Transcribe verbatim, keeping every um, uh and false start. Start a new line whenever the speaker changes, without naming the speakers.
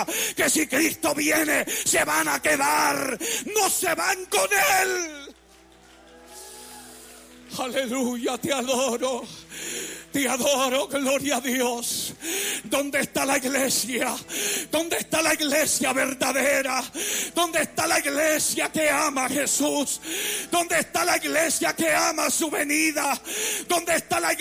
iglesia que si Cristo viene se van a quedar, no se van con Él. Aleluya, te adoro. Te adoro, gloria a Dios. ¿Dónde está la iglesia? ¿Dónde está la iglesia verdadera? ¿Dónde está la iglesia que ama a Jesús? ¿Dónde está la iglesia que ama su venida? ¿Dónde está la iglesia